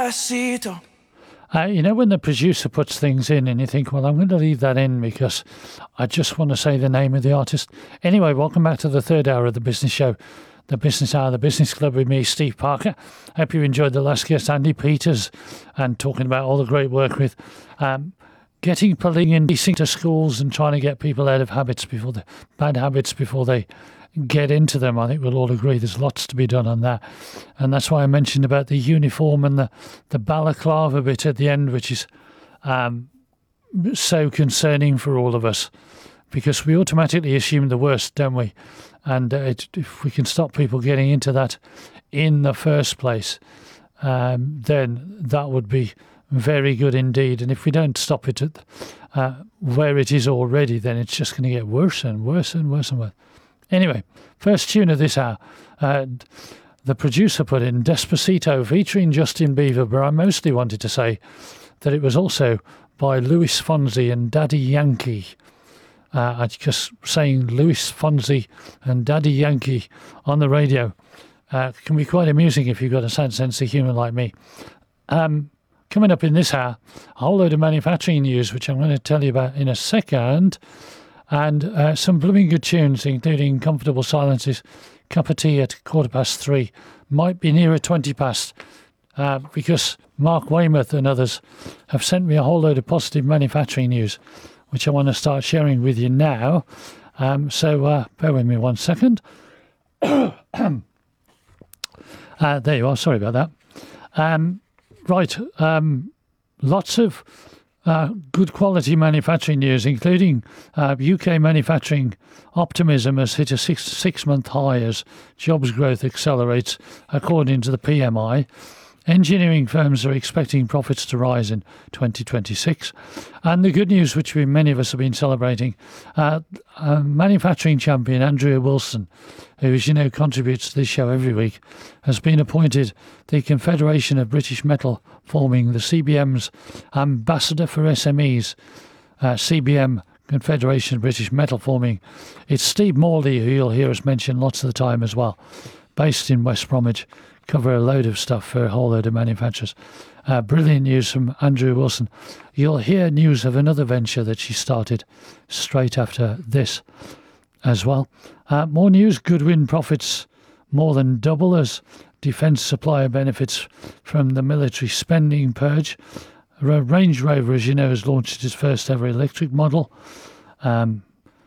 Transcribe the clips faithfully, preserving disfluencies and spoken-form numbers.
Despacito. Uh, you know, when the producer puts things in and you think, well, I'm going to leave that in because I just want to say the name of the artist. Anyway, welcome back to the third hour of the Business Show, the Business Hour, the Business Club with me, Steve Parker. I hope you enjoyed the last guest, Andy Peters, and talking about all the great work with um, getting policing and policing to schools and trying to get people out of habits before the bad habits before they get into them. I think we'll all agree there's lots to be done on that. And that's why I mentioned about the uniform and the, the balaclava bit at the end, which is um, so concerning for all of us, because we automatically assume the worst, don't we? And uh, it, if we can stop people getting into that in the first place, um, then that would be very good indeed. And if we don't stop it at uh, where it is already, then it's just going to get worse and worse and worse and worse. Anyway, first tune of this hour, uh, the producer put in Despacito featuring Justin Bieber, but I mostly wanted to say that it was also by Luis Fonsi and Daddy Yankee. Uh, I just saying Luis Fonsi and Daddy Yankee on the radio uh, can be quite amusing if you've got a sad sense of humour like me. Um, coming up in this hour, a whole load of manufacturing news, which I'm going to tell you about in a second. And uh, some blooming good tunes, including Comfortable Silences, Cup of Tea at quarter past three. Might be nearer twenty past, uh, because Mark Weymouth and others have sent me a whole load of positive manufacturing news, which I want to start sharing with you now. Um, so uh, bear with me one second. uh, there you are. Sorry about that. Um, right. Um, lots of Uh, good quality manufacturing news, including uh, U K manufacturing optimism has hit a six, six-month high as jobs growth accelerates, according to the P M I. Engineering firms are expecting profits to rise in twenty twenty-six. And the good news, which we, many of us have been celebrating, uh, uh, manufacturing champion Andrea Wilson, who, as you know, contributes to this show every week, has been appointed the Confederation of British Metal Forming, the C B M's ambassador for S M Es. uh, C B M, Confederation of British Metal Forming. It's Steve Morley, who you'll hear us mention lots of the time as well, based in West Bromwich, cover a load of stuff for a whole load of manufacturers. Uh, brilliant news from Andrea Wilson. You'll hear news of another venture that she started straight after this as well. Uh, more news, Goodwin profits more than double as defence supplier benefits from the military spending purge. Range Rover, as you know, has launched its first ever electric model. Um,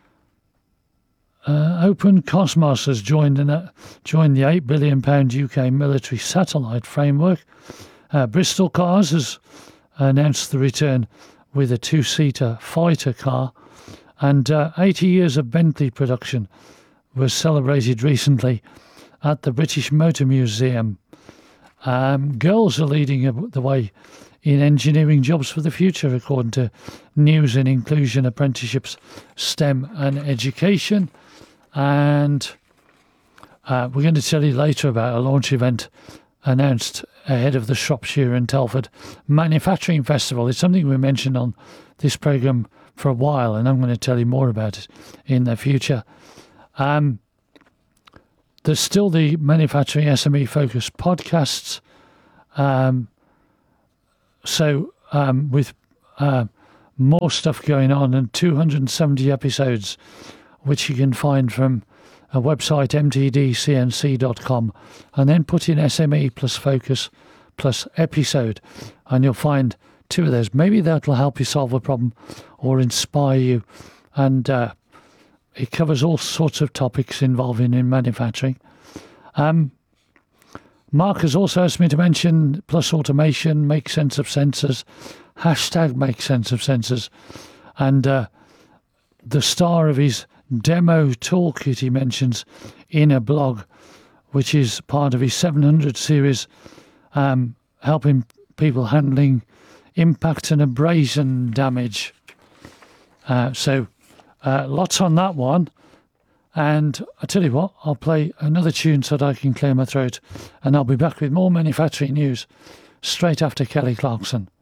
uh, Open Cosmos has joined, in a, joined the eight billion pounds U K military satellite framework. Uh, Bristol Cars has announced the return with a two-seater fighter car. And uh, eighty years of Bentley production was celebrated recently at the British Motor Museum. Um, girls are leading the way in engineering jobs for the future, according to News and Inclusion Apprenticeships, STEM and Education. And uh, we're going to tell you later about a launch event announced ahead of the Shropshire and Telford Manufacturing Festival. It's something we mentioned on this programme for a while, and I'm going to tell you more about it in the future. Um, there's still the Manufacturing S M E focused podcasts. Um, so um, with uh, more stuff going on, and two hundred seventy episodes, which you can find from a website, m t d c n c dot com, and then put in S M E plus focus plus episode, and you'll find two of those. Maybe that'll help you solve a problem or inspire you. And uh, it covers all sorts of topics involving in manufacturing. Um, Mark has also asked me to mention Plus Automation, Make Sense of Sensors, hashtag Make Sense of Sensors, and uh, the star of his demo toolkit he mentions in a blog, which is part of his seven hundred series, um, helping people handling impact and abrasion damage. Uh, so uh, lots on that one. And I tell you what, I'll play another tune so that I can clear my throat, and I'll be back with more manufacturing news straight after Kelly Clarkson.